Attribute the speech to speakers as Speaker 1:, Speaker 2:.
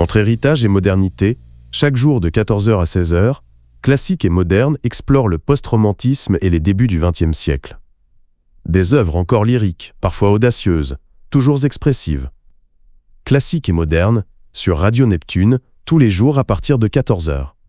Speaker 1: Entre héritage et modernité, chaque jour de 14h à 16h, Classique et Moderne explore le post-romantisme et les débuts du XXe siècle. Des œuvres encore lyriques, parfois audacieuses, toujours expressives. Classique et Moderne, sur Radio Neptune, tous les jours à partir de 14h.